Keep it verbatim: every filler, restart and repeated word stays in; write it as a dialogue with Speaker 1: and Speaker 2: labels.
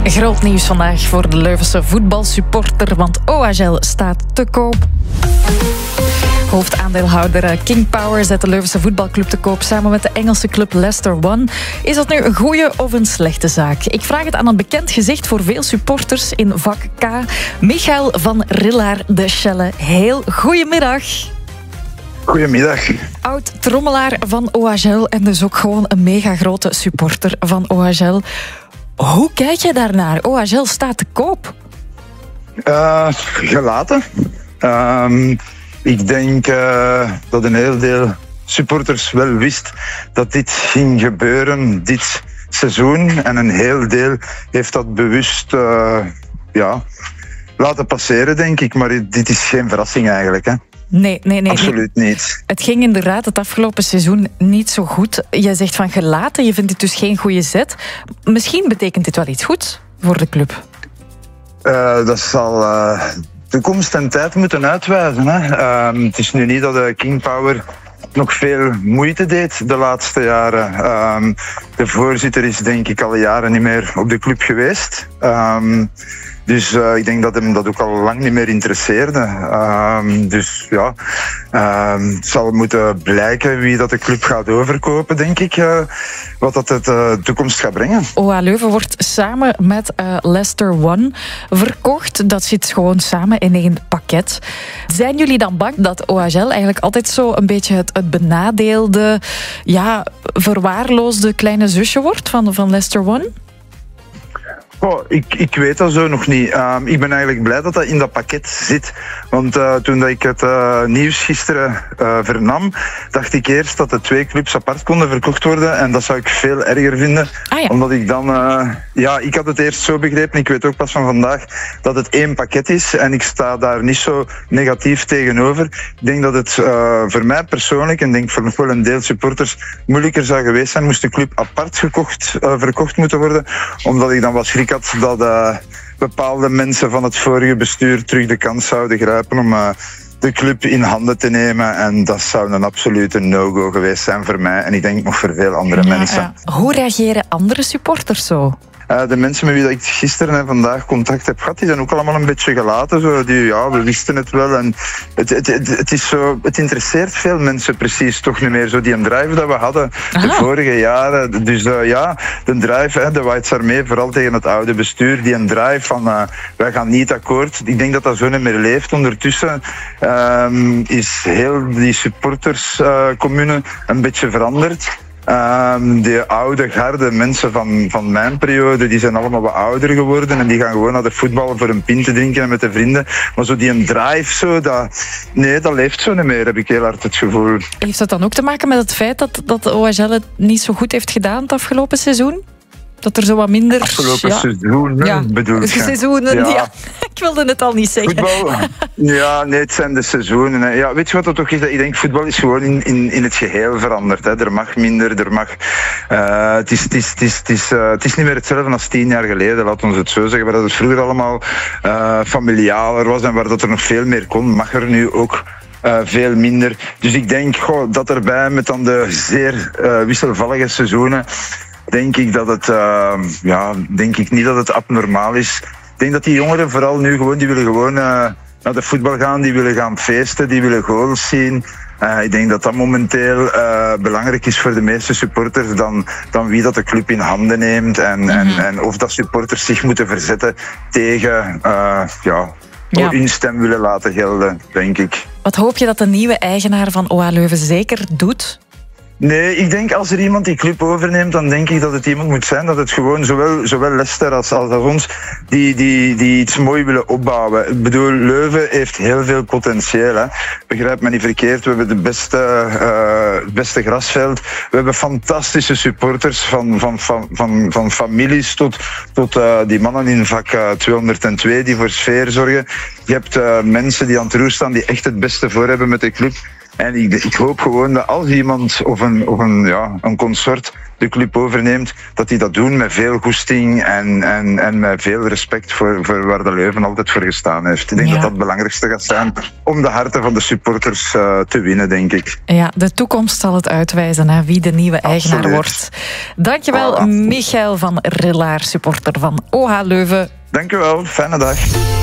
Speaker 1: Groot nieuws vandaag voor de Leuvense voetbalsupporter, want O H L staat te koop. Hoofdaandeelhouder King Power zet de Leuvense voetbalclub te koop samen met de Engelse club Leicester One. Is dat nu een goede of een slechte zaak? Ik vraag het aan een bekend gezicht voor veel supporters in vak K, Michael van Rillaar de Schelle. Heel goedemiddag.
Speaker 2: Goedemiddag.
Speaker 1: Oud-trommelaar van O H L en dus ook gewoon een mega grote supporter van O H L. Hoe kijk je daarnaar? O H L staat te koop.
Speaker 2: Uh, gelaten. Uh, ik denk uh, dat een heel deel supporters wel wist dat dit ging gebeuren dit seizoen. En een heel deel heeft dat bewust uh, ja, laten passeren, denk ik. Maar dit is geen verrassing eigenlijk, hè.
Speaker 1: Nee, nee, nee.
Speaker 2: Absoluut niet.
Speaker 1: Het ging inderdaad het afgelopen seizoen niet zo goed. Je zegt van gelaten, je vindt dit dus geen goede zet. Misschien betekent dit wel iets goeds voor de club.
Speaker 2: Uh, dat zal uh, toekomst en tijd moeten uitwijzen. Hè. Uh, het is nu niet dat de King Power nog veel moeite deed de laatste jaren. Uh, de voorzitter is denk ik al jaren niet meer op de club geweest. Uh, Dus uh, ik denk dat hem dat ook al lang niet meer interesseerde. Uh, dus ja, uh, het zal moeten blijken wie dat de club gaat overkopen, denk ik. Uh, wat dat de uh, toekomst gaat brengen.
Speaker 1: O H Leuven wordt samen met uh, Leicester One verkocht. Dat zit gewoon samen in één pakket. Zijn jullie dan bang dat O H L eigenlijk altijd zo een beetje het, het benadeelde, ja, verwaarloosde kleine zusje wordt van, van Leicester One?
Speaker 2: Oh, ik, ik weet dat zo nog niet. Uh, ik ben eigenlijk blij dat dat in dat pakket zit. Want uh, toen dat ik het uh, nieuws gisteren uh, vernam, dacht ik eerst dat de twee clubs apart konden verkocht worden. En dat zou ik veel erger vinden.
Speaker 1: Ah, ja.
Speaker 2: Omdat ik dan... Uh, ja, ik had het eerst zo begrepen, ik weet ook pas van vandaag, dat het één pakket is. En ik sta daar niet zo negatief tegenover. Ik denk dat het uh, voor mij persoonlijk, en denk voor nog wel een deel supporters, moeilijker zou geweest zijn moest de club apart gekocht, uh, verkocht moeten worden. Omdat ik dan wat schrik had dat uh, bepaalde mensen van het vorige bestuur terug de kans zouden grijpen om uh, de club in handen te nemen. En dat zou een absolute no-go geweest zijn voor mij. En ik denk nog voor veel andere
Speaker 1: ja,
Speaker 2: mensen.
Speaker 1: Ja. Hoe reageren andere supporters zo?
Speaker 2: Uh, de mensen met wie ik gisteren en vandaag contact heb gehad, die zijn ook allemaal een beetje gelaten. Zo. Die, ja, we wisten het wel. En het, het, het, het, is zo, het interesseert veel mensen precies toch niet meer. Zo die een drive dat we hadden Aha. de vorige jaren. Dus uh, ja, de drive, hè, de White Armee, vooral tegen het oude bestuur. Die een drive van, uh, wij gaan niet akkoord. Ik denk dat dat zo niet meer leeft. Ondertussen uh, is heel die supporterscommune uh, een beetje veranderd. Um, die oude garde mensen van, van mijn periode, die zijn allemaal wat ouder geworden en die gaan gewoon naar de voetbal voor een pint te drinken en met de vrienden. Maar zo die een drive, zo, dat, nee, dat leeft zo niet meer, heb ik heel hard het gevoel.
Speaker 1: Heeft dat dan ook te maken met het feit dat, dat de O H L het niet zo goed heeft gedaan het afgelopen seizoen? Dat er zo wat minder...
Speaker 2: Afgelopen
Speaker 1: ja.
Speaker 2: seizoenen, ja. bedoel je?
Speaker 1: Seizoenen, ja. ja. Ik wilde het al niet zeggen.
Speaker 2: Voetbal, ja, nee, het zijn de seizoenen. Hè. Ja, weet je wat dat toch is? Ik denk, voetbal is gewoon in, in, in het geheel veranderd. Hè. Er mag minder, er mag... Uh, het, is, het, is, het, is, het, is, uh, het is niet meer hetzelfde als tien jaar geleden, laat ons het zo zeggen. Waar dat het vroeger allemaal uh, familialer was en waar dat er nog veel meer kon, mag er nu ook... Uh, veel minder. Dus ik denk goh, dat erbij met dan de zeer uh, wisselvallige seizoenen, denk ik dat het, uh, ja, denk ik niet dat het abnormaal is. Ik denk dat die jongeren vooral nu gewoon, die willen gewoon uh, naar de voetbal gaan, die willen gaan feesten, die willen goals zien. Uh, ik denk dat dat momenteel uh, belangrijk is voor de meeste supporters dan, dan wie dat de club in handen neemt en, mm-hmm. en, en of dat supporters zich moeten verzetten tegen, uh, ja, ja. hun stem willen laten gelden, denk ik.
Speaker 1: Wat hoop je dat de nieuwe eigenaar van O H Leuven zeker doet?
Speaker 2: Nee, ik denk als er iemand die club overneemt, dan denk ik dat het iemand moet zijn dat het gewoon zowel, zowel Leicester als, als ons die, die, die iets mooi willen opbouwen. Ik bedoel, Leuven heeft heel veel potentieel. Hè. Begrijp me niet verkeerd, we hebben de beste, uh, het beste grasveld. We hebben fantastische supporters van, van, van, van, van families tot, tot uh, die mannen in vak uh, tweehonderdtwee die voor sfeer zorgen. Je hebt uh, mensen die aan het roer staan die echt het beste voor hebben met de club. En ik, ik hoop gewoon dat als iemand of een, of een, ja, een consort de club overneemt, dat die dat doen met veel goesting en, en, en met veel respect voor, voor waar de Leuven altijd voor gestaan heeft. Ik denk ja. dat dat het belangrijkste gaat zijn om de harten van de supporters uh, te winnen, denk ik.
Speaker 1: Ja, de toekomst zal het uitwijzen, hè, wie de nieuwe eigenaar Absoluut. wordt. Dankjewel, voilà. Michael van Rillaar, supporter van O H Leuven.
Speaker 2: Dankjewel, fijne dag.